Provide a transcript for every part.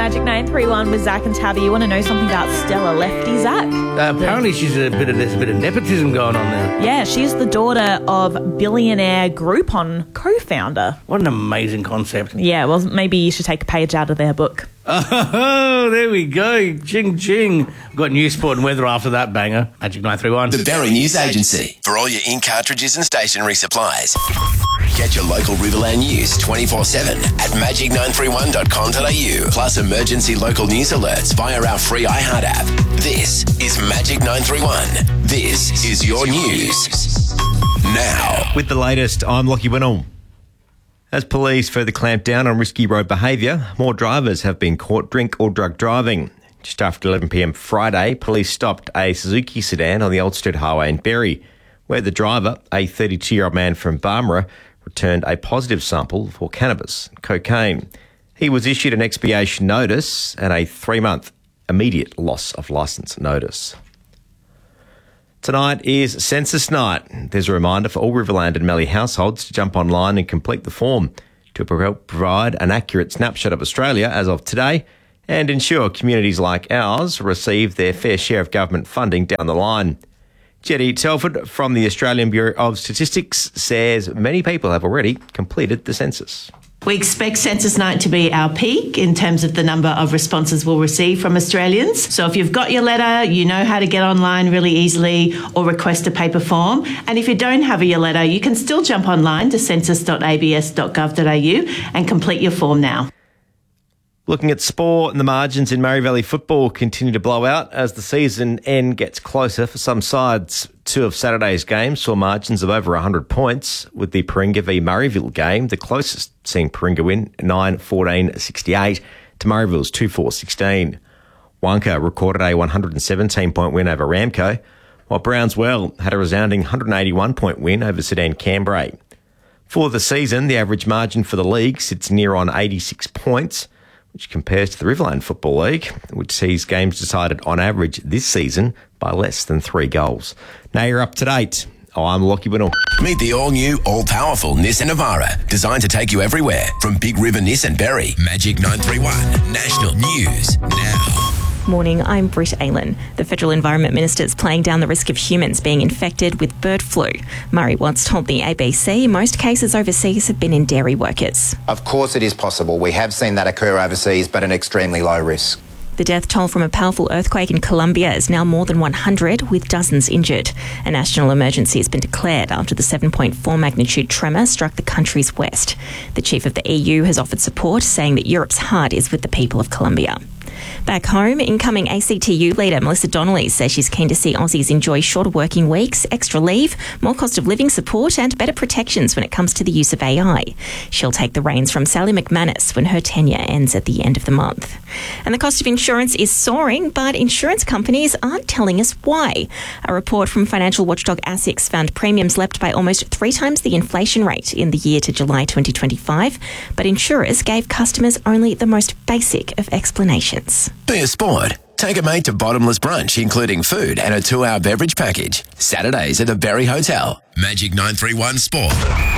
Magic 931 with Zach and Tabby. You want to know something about Stella Lefty, Zach? Apparently there's a bit of nepotism going on there. Yeah, she's the daughter of billionaire Groupon co-founder. What an amazing concept. Yeah, well, maybe you should take a page out of their book. Oh, there we go. Ching, ching. Got news, sport and weather after that banger. Magic 931. The Berry News Agency. For all your ink cartridges and stationery supplies. Get your local Riverland news 24/7 at magic931.com.au. Plus emergency local news alerts via our free iHeart app. This is Magic 931. This is your news. Now. With the latest, I'm Lockie Winnell. As police further clamp down on risky road behaviour, more drivers have been caught drink or drug driving. Just after 11 p.m. Friday, police stopped a Suzuki sedan on the Old Street Highway in Berry, where the driver, a 32-year-old man from Barmera, returned a positive sample for cannabis and cocaine. He was issued an expiation notice and a 3-month immediate loss of licence notice. Tonight is Census Night. There's a reminder for all Riverland and Mallee households to jump online and complete the form to provide an accurate snapshot of Australia as of today and ensure communities like ours receive their fair share of government funding down the line. Jetty Telford from the Australian Bureau of Statistics says many people have already completed the census. We expect Census Night to be our peak in terms of the number of responses we'll receive from Australians. So if you've got your letter, you know how to get online really easily or request a paper form. And if you don't have your letter, you can still jump online to census.abs.gov.au and complete your form now. Looking at sport, and the margins in Murray Valley football continue to blow out as the season end gets closer for some sides. 2 of Saturday's games saw margins of over 100 points, with the Paringa v Murrayville game the closest, seeing Paringa win 9-14-68 to Murrayville's 2-4-16. Wonka recorded a 117-point win over Ramco, while Brownswell had a resounding 181-point win over Sedan Cambrai. For the season, the average margin for the league sits near on 86 points, which compares to the Riverland Football League, which sees games decided on average this season by less than 3 goals. Now you're up to date. I'm Lockie Winnell. Meet the all-new, all-powerful Nissan Navara, designed to take you everywhere. From Big River Nissan Berry, Magic 931, National News Now. Morning, I'm Britt Aylan. The Federal Environment Minister is playing down the risk of humans being infected with bird flu. Murray once told the ABC most cases overseas have been in dairy workers. Of course it is possible. We have seen that occur overseas, but an extremely low risk. The death toll from a powerful earthquake in Colombia is now more than 100, with dozens injured. A national emergency has been declared after the 7.4 magnitude tremor struck the country's west. The chief of the EU has offered support, saying that Europe's heart is with the people of Colombia. Back home, incoming ACTU leader Melissa Donnelly says she's keen to see Aussies enjoy shorter working weeks, extra leave, more cost of living support and better protections when it comes to the use of AI. She'll take the reins from Sally McManus when her tenure ends at the end of the month. And the cost of insurance is soaring, but insurance companies aren't telling us why. A report from financial watchdog ASIC found premiums leapt by almost 3 times the inflation rate in the year to July 2025, but insurers gave customers only the most basic of explanations. Be a sport. Take a mate to bottomless brunch, including food and a 2-hour beverage package. Saturdays at the Berry Hotel. Magic 931 Sport.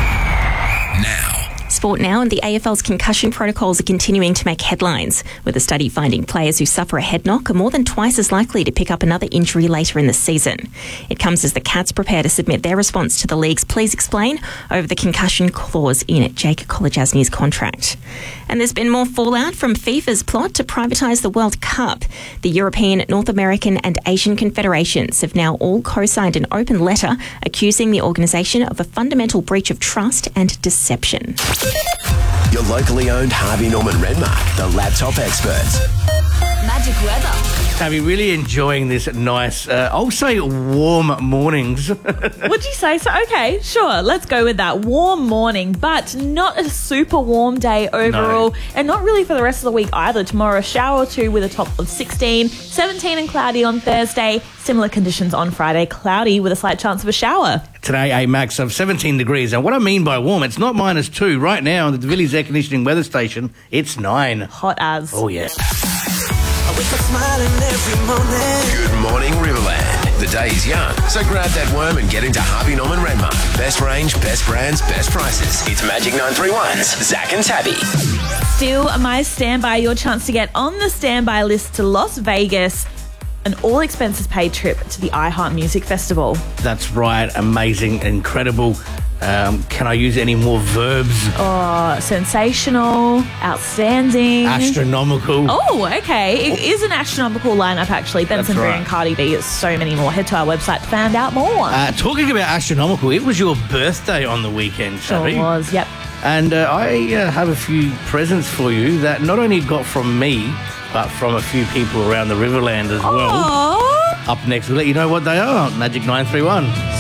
Now. Sport now, and the AFL's concussion protocols are continuing to make headlines, with a study finding players who suffer a head knock are more than twice as likely to pick up another injury later in the season. It comes as the Cats prepare to submit their response to the league's Please Explain over the concussion clause in Jake Kolodjasny's contract. And there's been more fallout from FIFA's plot to privatise the World Cup. The European, North American and Asian confederations have now all co-signed an open letter accusing the organisation of a fundamental breach of trust and deception. Your locally owned Harvey Norman Redmark, the laptop experts. Magic weather. Have you really enjoying this nice, I'll say warm mornings? Would you say so? Okay, sure. Let's go with that. Warm morning, but not a super warm day overall. No. And not really for the rest of the week either. Tomorrow, a shower or two with a top of 16, 17 and cloudy on Thursday. Similar conditions on Friday, cloudy with a slight chance of a shower. Today, a max of 17 degrees. And what I mean by warm, it's not -2. Right now, on the Villiers Air Conditioning weather station, it's 9. Hot as. Oh, yeah. Good morning, Riverland. The day is young, so grab that worm and get into Harvey Norman Renmark. Best range, best brands, best prices. It's Magic 931's Zach and Tabby. Still my standby, your chance to get on the standby list to Las Vegas, an all expenses paid trip to the iHeart Music Festival. That's right. Amazing, incredible. Can I use any more verbs? Oh, sensational, outstanding. Astronomical. Oh, okay. It is an astronomical lineup, actually. Benson That's Boone right. and Cardi B. It's so many more. Head to our website to find out more. Talking about astronomical, it was your birthday on the weekend, Sure Tabby. was, yep. And I have a few presents for you that not only got from me, but from a few people around the Riverland as well. Oh, Up next, we'll let you know what they are. Magic 931.